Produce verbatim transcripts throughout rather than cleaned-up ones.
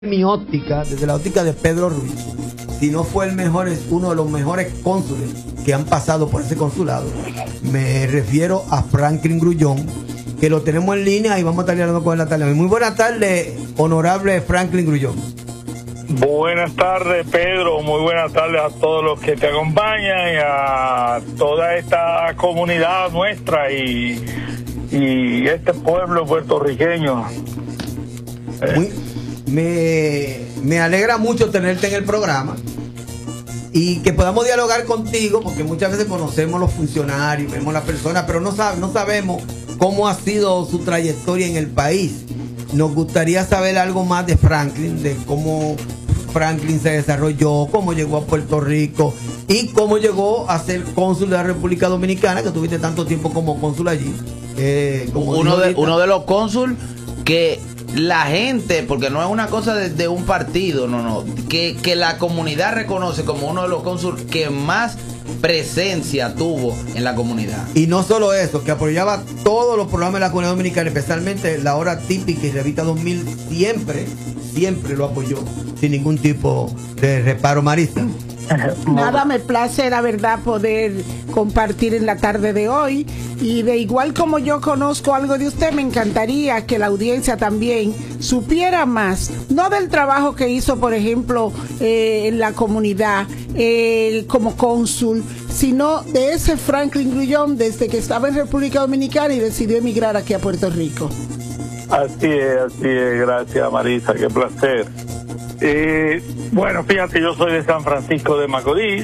mi óptica, desde la óptica de Pedro Ruiz, si no fue el mejor, es uno de los mejores cónsules que han pasado por ese consulado. Me refiero a Franklin Grullón, que lo tenemos en línea y vamos a estar hablando con él la tarde. Muy buenas tardes, honorable Franklin Grullón. Buenas tardes, Pedro. Muy buenas tardes a todos los que te acompañan y a toda esta comunidad nuestra y, y este pueblo puertorriqueño. Muy, me, me alegra mucho tenerte en el programa y que podamos dialogar contigo, porque muchas veces conocemos los funcionarios, vemos las personas, pero no, sab, no sabemos cómo ha sido su trayectoria en el país. Nos gustaría saber algo más de Franklin, de cómo Franklin se desarrolló, cómo llegó a Puerto Rico y cómo llegó a ser cónsul de la República Dominicana, que tuviste tanto tiempo como cónsul allí. Eh, como uno, de, uno de los cónsul que la gente, porque no es una cosa de, de un partido, no, no, que, que la comunidad reconoce como uno de los cónsul que más presencia tuvo en la comunidad. Y no solo eso, que apoyaba todos los programas de la comunidad dominicana, especialmente la hora típica y Revista dos mil, siempre, siempre lo apoyó, sin ningún tipo de reparo. Marisa. Nada, me place la verdad poder compartir en la tarde de hoy, y de igual como yo conozco algo de usted, me encantaría que la audiencia también supiera más, no del trabajo que hizo, por ejemplo, eh, en la comunidad eh, como cónsul, sino de ese Franklin Grullón desde que estaba en República Dominicana y decidió emigrar aquí a Puerto Rico. Así es, así es. Gracias, Marisa, qué placer. Eh, bueno, fíjate, yo soy de San Francisco de Macorís.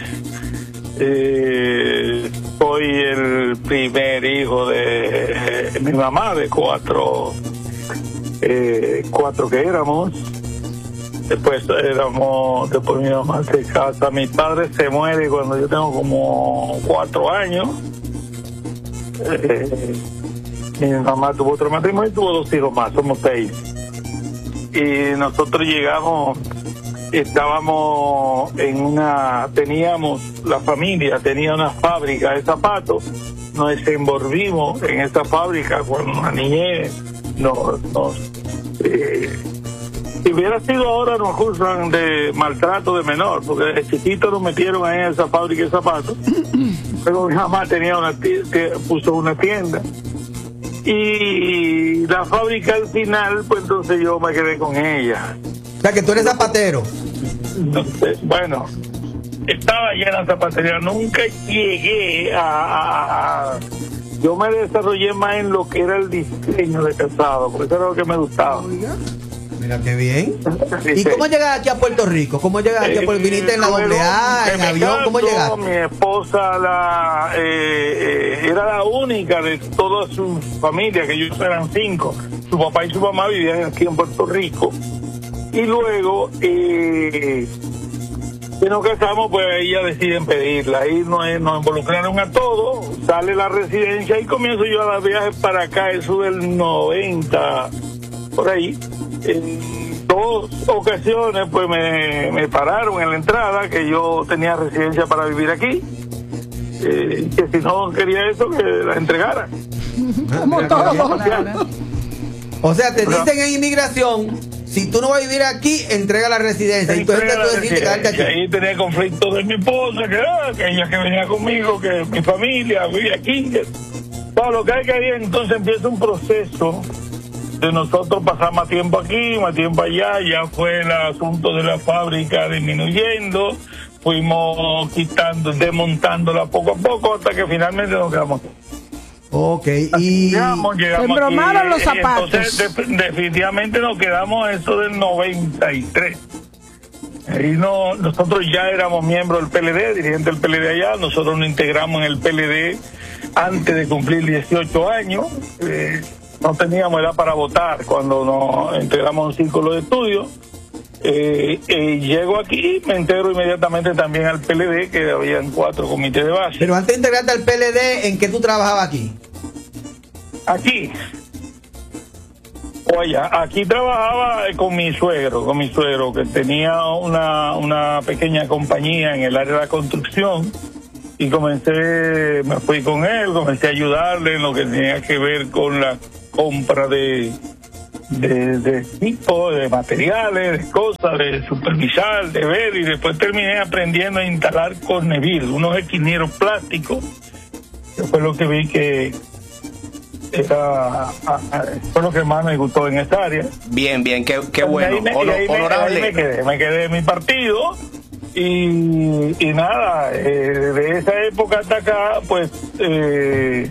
Eh, soy el primer hijo de eh, mi mamá, de cuatro, eh, cuatro que éramos. Después éramos, después mi mamá se casa, mi padre se muere cuando yo tengo como cuatro años. Eh, mi mamá tuvo otro matrimonio y tuvo dos hijos más, somos seis. Y nosotros llegamos, estábamos en una, teníamos, la familia tenía una fábrica de zapatos, nos desenvolvimos en esa fábrica cuando la niñez nos, nos eh, si hubiera sido ahora nos acusan de maltrato de menor, porque de chiquito nos metieron ahí en esa fábrica de zapatos. Luego mi mamá tenía una tienda, puso una tienda. Y la fábrica al final, pues entonces yo me quedé con ella. O sea, que tú eres zapatero. Entonces, bueno, estaba llena de zapatería. Nunca llegué a, a, a... Yo me desarrollé más en lo que era el diseño de calzado, porque eso era lo que me gustaba. Mira qué bien. ¿Y cómo llegas aquí a Puerto Rico? ¿Cómo llegas aquí a Puerto Rico? ¿Viniste en la doble A, en avión? ¿Cómo llegaste? Mi esposa la, eh, eh, era la única de toda su familia, que ellos eran cinco. Su papá y su mamá vivían aquí en Puerto Rico. Y luego, eh, que nos casamos, pues ella decide pedirla. Ahí nos, nos involucraron a todos. Sale la residencia y comienzo yo a dar viajes para acá, eso del noventa, por ahí. En dos ocasiones pues me, me pararon en la entrada que yo tenía residencia para vivir aquí, eh, que si no quería eso que la entregara. Como todos. O sea, te dicen en inmigración, si tú no vas a vivir aquí, entrega la residencia. Y entonces tú decidiste quedarte aquí. Y ahí tenía conflicto de mi esposa, que, ah, que ella que venía conmigo, que mi familia vive aquí, que todo lo que hay que hacer. Entonces empieza un proceso de nosotros pasar más tiempo aquí, más tiempo allá. Ya fue el asunto de la fábrica disminuyendo, fuimos quitando, desmontándola poco a poco hasta que finalmente nos quedamos aquí. Ok, y llegamos, llegamos se embromaron aquí, los zapatos. Entonces de, definitivamente nos quedamos eso del noventa y tres. Y no, nosotros ya éramos miembros del P L D, dirigentes del P L D allá. Nosotros nos integramos en el P L D antes de cumplir dieciocho años. Eh, no teníamos edad para votar cuando nos integramos en un círculo de estudio. Eh, eh, llego aquí, me integro inmediatamente también al P L D, que habían cuatro comités de base. Pero antes de integrarte al P L D, ¿en qué tú trabajabas aquí? Aquí. O allá. Aquí trabajaba con mi suegro, con mi suegro, que tenía una, una pequeña compañía en el área de la construcción. Y comencé, me fui con él, comencé a ayudarle en lo que tenía que ver con la compra de de, de equipo, de materiales, de cosas, de supervisar, de ver, y después terminé aprendiendo a instalar Corneville, unos esquineros plásticos, que fue lo que vi que era, a, a, fue lo que más me gustó en esa área. Bien, bien, qué, qué bueno. Ahí me, Honor, ahí me, honorable. ahí me quedé, me quedé en mi partido. Y, y nada, eh, de esa época hasta acá, pues, eh,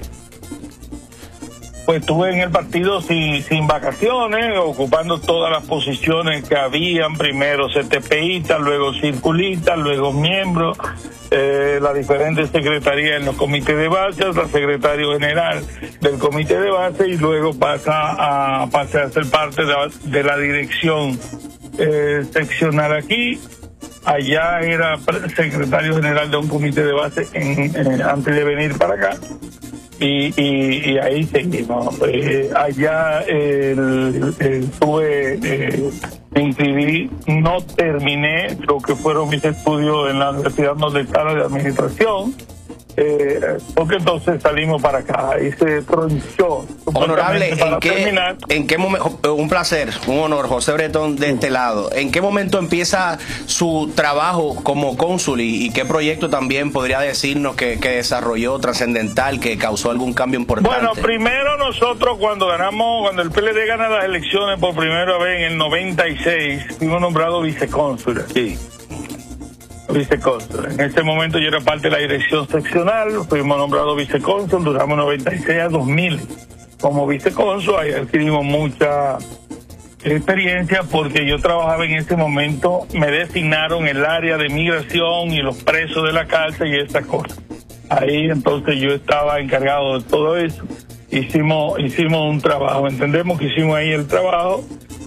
pues estuve en el partido sin, sin vacaciones, ocupando todas las posiciones que habían, primero CTPista, luego circulista, luego miembro, eh, las diferentes secretarías en los comités de base, la secretario general del comité de base, y luego pasa a, pasé a ser parte de la, de la dirección eh, seccional aquí. Allá era secretario general de un comité de base en, eh, antes de venir para acá, y, y, y ahí seguimos. Eh, allá el, el, tuve, eh, me inscribí, no terminé lo que fueron mis estudios en la Universidad Nordestana de Administración, eh, porque entonces salimos para acá y se tronchó. Honorable, ¿en qué, terminar. ¿en qué momento? Un placer, un honor, José Bretón de este lado. ¿En qué momento empieza su trabajo como cónsul y, y qué proyecto también podría decirnos que, que desarrolló trascendental, que causó algún cambio importante? Bueno, primero nosotros cuando ganamos, cuando el P L D gana las elecciones por primera vez en el noventa y seis, fuimos nombrados vicecónsul aquí. Vicecónsul. En ese momento yo era parte de la dirección seccional, fuimos nombrados vicecónsul, duramos noventa y seis a dos mil como vicecónsul, ahí adquirimos mucha experiencia porque yo trabajaba en ese momento, me designaron el área de migración y los presos de la cárcel y esas cosas. Ahí entonces yo estaba encargado de todo eso, hicimos, hicimos un trabajo, entendemos que hicimos ahí el trabajo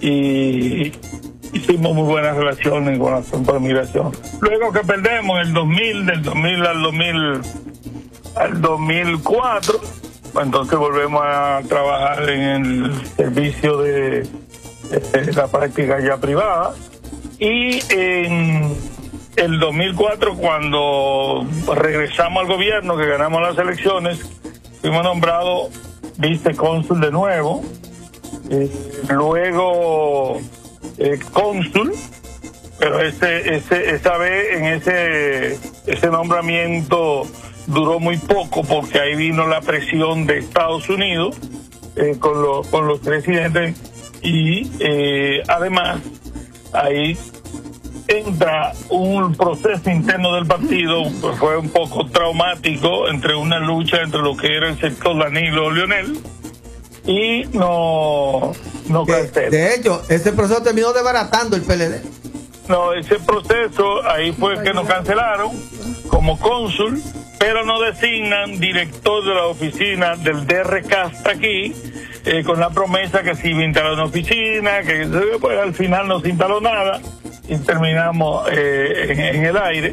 y hicimos muy buenas relaciones con la Centro de Migración. Luego que perdemos en el dos mil, del dos mil al dos mil, al dos mil cuatro, pues entonces volvemos a trabajar en el servicio de, de la práctica ya privada. Y en el dos mil cuatro, cuando regresamos al gobierno, que ganamos las elecciones, fuimos nombrados vicecónsul de nuevo. Eh, luego Eh, cónsul, pero ese, ese, esa vez en ese, ese nombramiento duró muy poco porque ahí vino la presión de Estados Unidos eh, con, lo, con los presidentes y eh, además ahí entra un proceso interno del partido, pues fue un poco traumático entre una lucha entre lo que era el sector Danilo Leonel y no, no que, de hecho, ese proceso terminó desbaratando el P L D. No, ese proceso, ahí fue que nos cancelaron como cónsul, pero nos designan director de la oficina del D R C A hasta aquí, eh, con la promesa que se iba a instalar una oficina, que pues, al final no se instaló nada y terminamos eh, en, en el aire,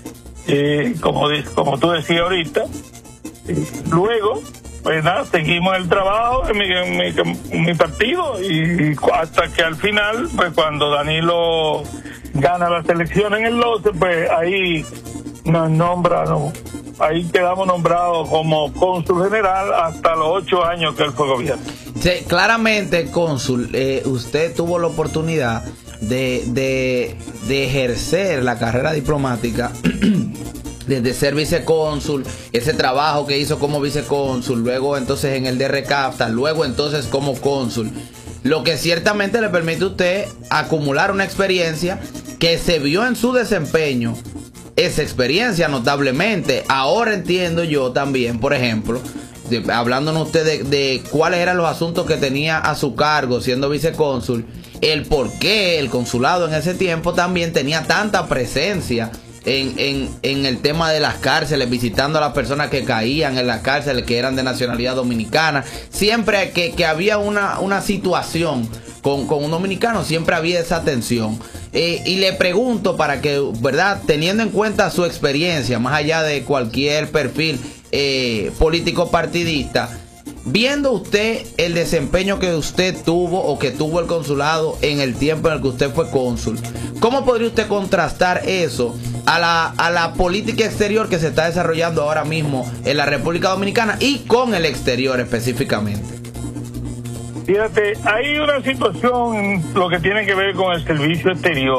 eh, como, como tú decías ahorita. Eh, luego, pues nada, seguimos el trabajo en mi, en mi, en mi partido y hasta que al final, pues cuando Danilo gana las elecciones en el doce, pues ahí nos nombran, ¿no? Ahí quedamos nombrados como cónsul general hasta los ocho años que él fue gobierno. Sí, claramente, cónsul, eh, usted tuvo la oportunidad de, de, de ejercer la carrera diplomática desde ser vicecónsul, ese trabajo que hizo como vicecónsul, luego entonces en el D R C A F T A, luego entonces como cónsul, lo que ciertamente le permite a usted acumular una experiencia que se vio en su desempeño, esa experiencia notablemente. Ahora entiendo yo también, por ejemplo, de, hablándonos usted de, de cuáles eran los asuntos que tenía a su cargo siendo vicecónsul, el por qué el consulado en ese tiempo también tenía tanta presencia En, en, en el tema de las cárceles, visitando a las personas que caían en las cárceles, que eran de nacionalidad dominicana. Siempre que, que había una, una situación con, con un dominicano, siempre había esa tensión. Eh, y le pregunto para que, ¿verdad?, teniendo en cuenta su experiencia, más allá de cualquier perfil eh, político partidista, viendo usted el desempeño que usted tuvo o que tuvo el consulado en el tiempo en el que usted fue cónsul, ¿cómo podría usted contrastar eso a la, a la política exterior que se está desarrollando ahora mismo en la República Dominicana y con el exterior específicamente? Fíjate, hay una situación, lo que tiene que ver con el servicio exterior.